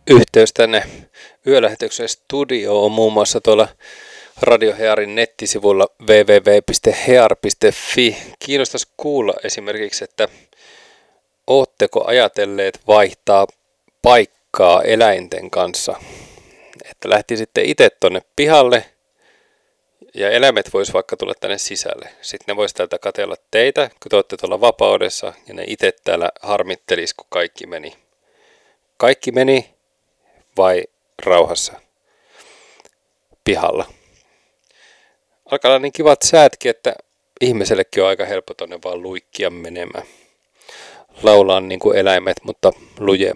Yhteys tänne yölähetyksen studioon on muun muassa tuolla Radio Hearin nettisivulla www.hear.fi. Kiinnostaisi kuulla esimerkiksi, että ootteko ajatelleet vaihtaa paikkaa eläinten kanssa, että lähtisitte itse tonne pihalle ja eläimet vois vaikka tulla tänne sisälle. Sitten ne vois täältä katsella teitä, kun te olette tuolla vapaudessa ja ne itse täällä harmittelis, kun kaikki meni. Kaikki meni vai rauhassa pihalla. Alkaa olla niin kivat säätkin, että ihmisellekin on aika helppo tonne vaan luikkia menemään. Laulaa niin kuin eläimet, mutta lujemmin.